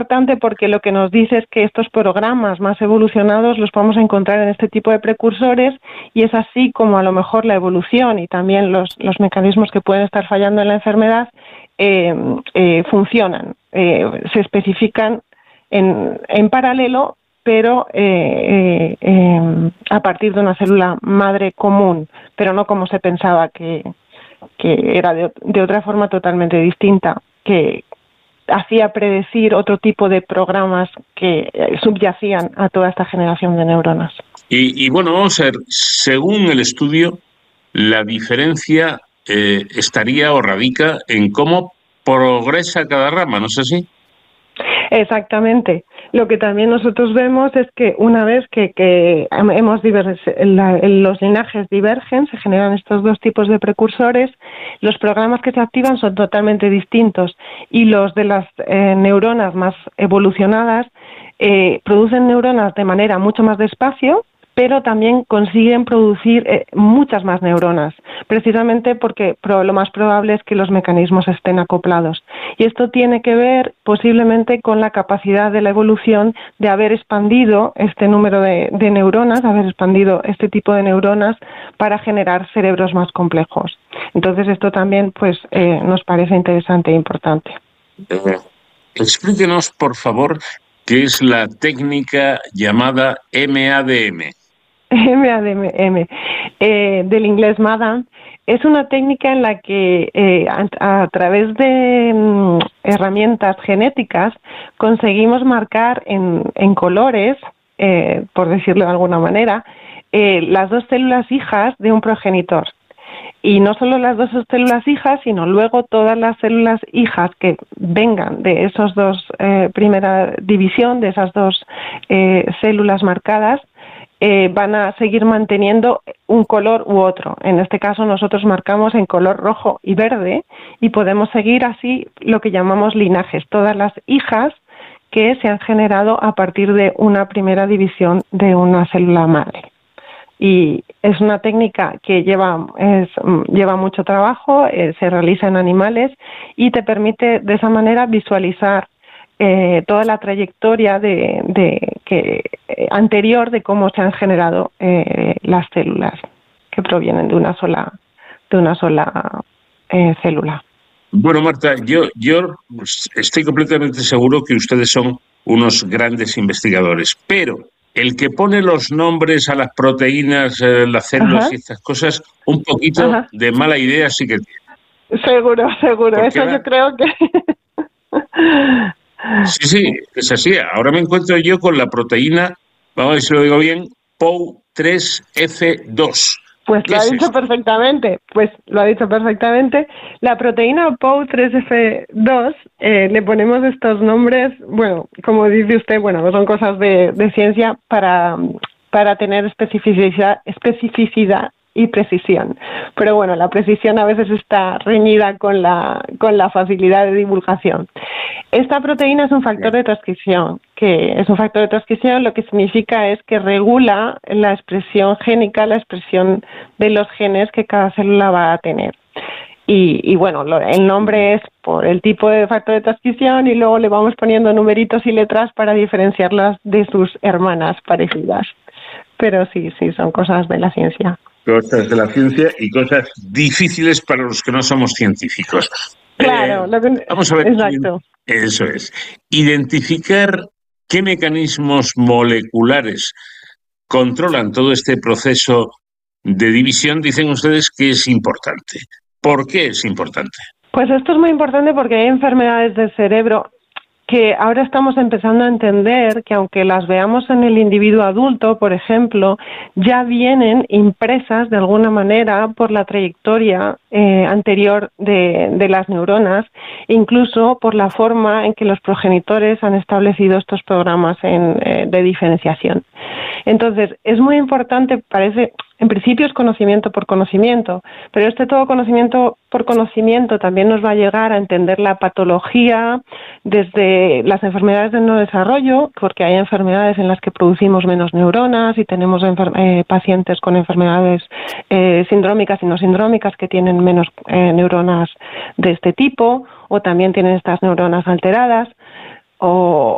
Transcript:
importante porque lo que nos dice es que estos programas más evolucionados los vamos a encontrar en este tipo de precursores, y es así como a lo mejor la evolución y también los mecanismos que pueden estar fallando en la enfermedad funcionan, se especifican en paralelo, pero a partir de una célula madre común, pero no como se pensaba que era de otra forma totalmente distinta, que hacía predecir otro tipo de programas que subyacían a toda esta generación de neuronas. Y bueno, vamos a ver, según el estudio, la diferencia estaría o radica en cómo progresa cada rama, ¿no es así? Exactamente. Lo que también nosotros vemos es que una vez que los linajes divergen, se generan estos dos tipos de precursores, los programas que se activan son totalmente distintos, y los de las neuronas más evolucionadas producen neuronas de manera mucho más despacio, pero también consiguen producir muchas más neuronas, precisamente porque lo más probable es que los mecanismos estén acoplados. Y esto tiene que ver posiblemente con la capacidad de la evolución de haber expandido este número de neuronas, haber expandido este tipo de neuronas para generar cerebros más complejos. Entonces esto también pues nos parece interesante e importante. Explíquenos, por favor, qué es la técnica llamada MADM. MADM, del inglés MADAM, es una técnica en la que a través de herramientas genéticas conseguimos marcar en colores, por decirlo de alguna manera, las dos células hijas de un progenitor. Y no solo las dos células hijas, sino luego todas las células hijas que vengan de esos dos, primera división, de esas dos células marcadas, van a seguir manteniendo un color u otro. En este caso nosotros marcamos en color rojo y verde, y podemos seguir así lo que llamamos linajes, todas las hijas que se han generado a partir de una primera división de una célula madre. Y es una técnica que lleva mucho trabajo, se realiza en animales y te permite de esa manera visualizar toda la trayectoria anterior de cómo se han generado las células que provienen de una sola célula. Bueno, Marta, yo estoy completamente seguro que ustedes son unos grandes investigadores, pero el que pone los nombres a las proteínas, las células Ajá. y estas cosas, un poquito Ajá. de mala idea sí que tiene. Seguro. Eso yo creo que... Sí, es así. Ahora me encuentro yo con la proteína, vamos a ver si lo digo bien, POU3F2. Pues ¿Qué lo ha es dicho esto? perfectamente. La proteína POU3F2, le ponemos estos nombres, bueno, como dice usted, bueno, son cosas de ciencia para tener especificidad y precisión. Pero bueno, la precisión a veces está reñida con la facilidad de divulgación. Esta proteína es un factor de transcripción, lo que significa es que regula la expresión génica, la expresión de los genes que cada célula va a tener. Y bueno, el nombre es por el tipo de factor de transcripción, y luego le vamos poniendo numeritos y letras para diferenciarlas de sus hermanas parecidas. Pero sí, son cosas de la ciencia. Cosas de la ciencia y cosas difíciles para los que no somos científicos. Claro, Vamos a ver. exacto. Eso es. Identificar qué mecanismos moleculares controlan todo este proceso de división, dicen ustedes que es importante. ¿Por qué es importante? Pues esto es muy importante porque hay enfermedades del cerebro que ahora estamos empezando a entender que, aunque las veamos en el individuo adulto, por ejemplo, ya vienen impresas de alguna manera por la trayectoria anterior de las neuronas, incluso por la forma en que los progenitores han establecido estos programas de diferenciación. Entonces, es muy importante, en principio es conocimiento por conocimiento, pero todo conocimiento por conocimiento también nos va a llegar a entender la patología desde las enfermedades del neurodesarrollo, porque hay enfermedades en las que producimos menos neuronas y tenemos pacientes con enfermedades sindrómicas y no sindrómicas que tienen menos neuronas de este tipo, o también tienen estas neuronas alteradas, o